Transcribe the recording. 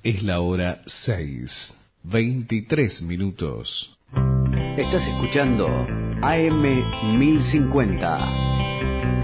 Es la hora 6:23. Estás escuchando AM 1050.